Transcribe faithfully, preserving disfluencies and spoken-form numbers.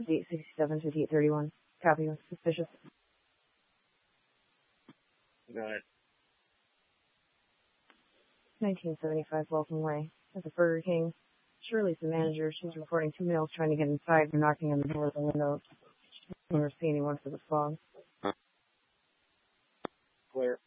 fifty-eight sixty-seven, fifty-eight thirty-one. Copy. Suspicious. Got it. nineteen seventy-five Welcome Way. At the Burger King. Shirley's the manager. She's reporting two males trying to get inside. They're knocking on the doors and windows. She doesn't see anyone for the fog. Clear.